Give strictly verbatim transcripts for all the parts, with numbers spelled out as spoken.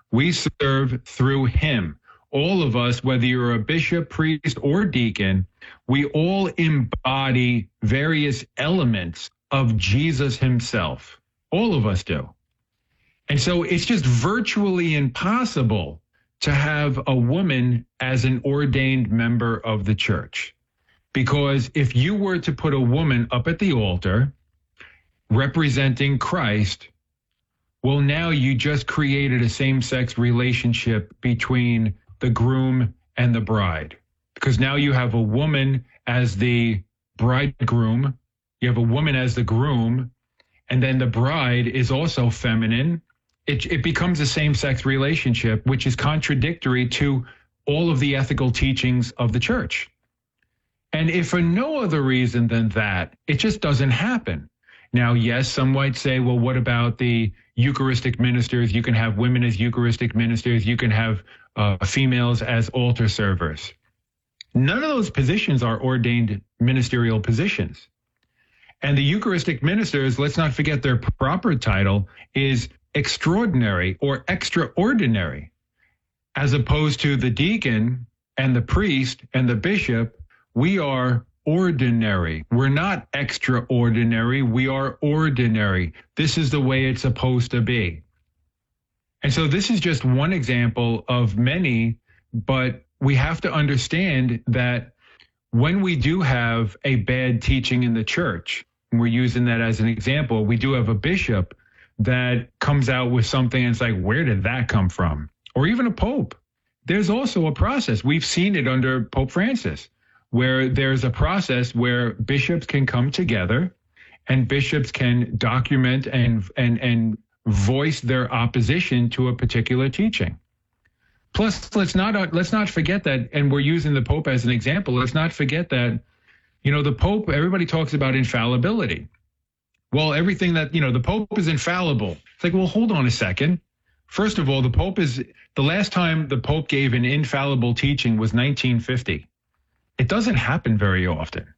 We serve through him. All of us, whether you're a bishop, priest, or deacon, we all embody various elements of Jesus himself. All of us do. And so it's just virtually impossible to have a woman as an ordained member of the church. Because if you were to put a woman up at the altar representing Christ, well, now you just created a same-sex relationship between the groom and the bride. Because now you have a woman as the bridegroom, you have a woman as the groom, and then the bride is also feminine. It, it becomes a same-sex relationship, which is contradictory to all of the ethical teachings of the church. And if for no other reason than that, it just doesn't happen. Now, yes, some might say, well, what about the Eucharistic ministers? You can have women as Eucharistic ministers. You can have uh, females as altar servers. None of those positions are ordained ministerial positions. And the Eucharistic ministers, let's not forget their proper title is extraordinary or extraordinary, as opposed to the deacon and the priest and the bishop. We are ordinary. We're not extraordinary. We are ordinary. This is the way it's supposed to be. And so this is just one example of many, but we have to understand that when we do have a bad teaching in the church, and we're using that as an example, we do have a bishop that comes out with something and it's like, where did that come from? Or even a pope. There's also a process. We've seen it under Pope Francis, where there's a process where bishops can come together and bishops can document and and and voice their opposition to a particular teaching. Plus, let's not let's not forget that, and we're using the Pope as an example, let's not forget that, you know, the Pope, everybody talks about infallibility. Well, everything that, you know, the Pope is infallible. It's like, well, hold on a second. First of all, the Pope is, the last time the Pope gave an infallible teaching was nineteen fifty. It doesn't happen very often.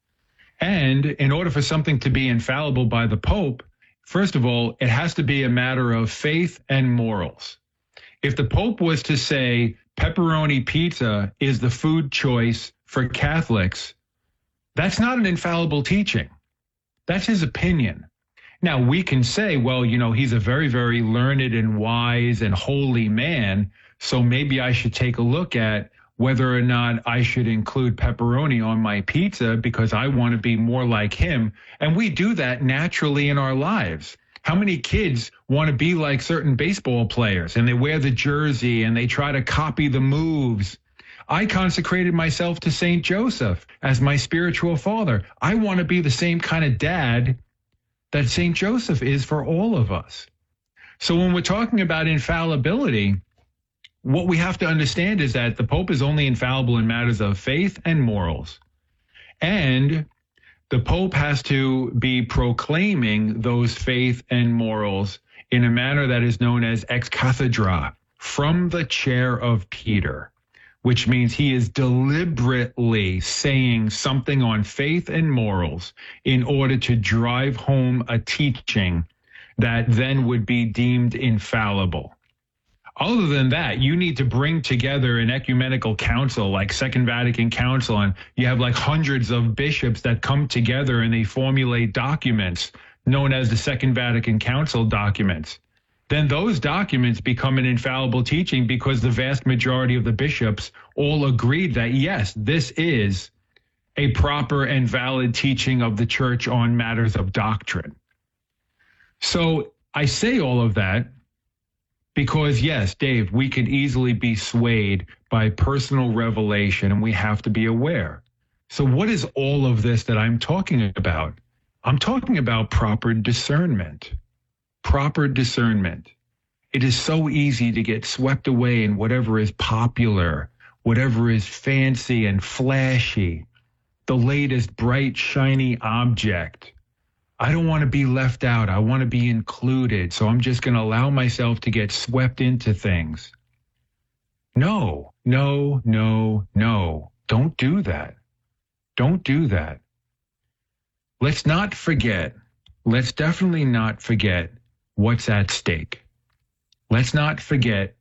And in order for something to be infallible by the Pope, first of all, it has to be a matter of faith and morals. If the Pope was to say pepperoni pizza is the food choice for Catholics, that's not an infallible teaching. That's his opinion. Now, we can say, well, you know, he's a very, very learned and wise and holy man, so maybe I should take a look at whether or not I should include pepperoni on my pizza because I want to be more like him. And we do that naturally in our lives. How many kids want to be like certain baseball players and they wear the jersey and they try to copy the moves? I consecrated myself to Saint Joseph as my spiritual father. I want to be the same kind of dad that Saint Joseph is for all of us. So when we're talking about infallibility, what we have to understand is that the Pope is only infallible in matters of faith and morals. And the Pope has to be proclaiming those faith and morals in a manner that is known as ex cathedra, from the chair of Peter, which means he is deliberately saying something on faith and morals in order to drive home a teaching that then would be deemed infallible. Other than that, you need to bring together an ecumenical council like Second Vatican Council, and you have like hundreds of bishops that come together and they formulate documents known as the Second Vatican Council documents. Then those documents become an infallible teaching because the vast majority of the bishops all agreed that, yes, this is a proper and valid teaching of the church on matters of doctrine. So I say all of that because, yes, Dave, we can easily be swayed by personal revelation, and we have to be aware. So what is all of this that I'm talking about? I'm talking about proper discernment. Proper discernment. It is so easy to get swept away in whatever is popular, whatever is fancy and flashy, the latest bright, shiny object. I don't want to be left out. I want to be included. So I'm just going to allow myself to get swept into things. No, no, no, no. Don't do that. Don't do that. Let's not forget. Let's definitely not forget what's at stake. Let's not forget